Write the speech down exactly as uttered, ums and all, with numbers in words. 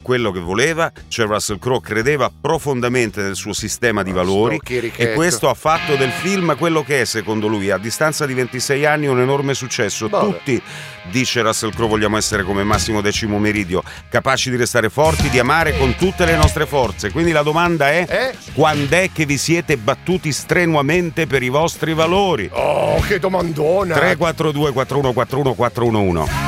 quello che voleva, cioè Russell Crowe credeva profondamente nel suo sistema di valori e questo ha fatto del film quello che è, secondo lui, a distanza di ventisei anni un enorme successo. Vabbè. Tutti, dice Russell Crowe, vogliamo essere come Massimo Decimo Meridio, capaci di restare forti, di amare con tutte le nostre forze. Quindi la domanda è: eh? quando è che vi siete battuti strenuamente per i vostri valori? Oh, che domandona! tre quattro due quattro uno quattro uno quattro uno uno